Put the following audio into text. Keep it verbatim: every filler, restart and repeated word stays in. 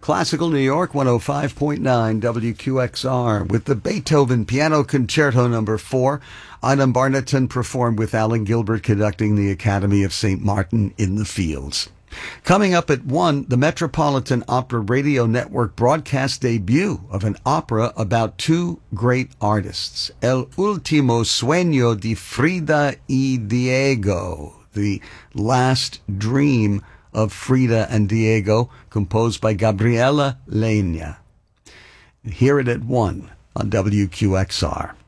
Classical New York, one oh five point nine W Q X R, with the Beethoven Piano Concerto Number four. Ina Barnaton performed with Alan Gilbert conducting the Academy of Saint Martin in the Fields. Coming up at one, the Metropolitan Opera Radio Network broadcast debut of an opera about two great artists, El Último Sueño de Frida y Diego, The Last Dream of Frida and Diego, composed by Gabriela Leña. Hear it at one on W Q X R.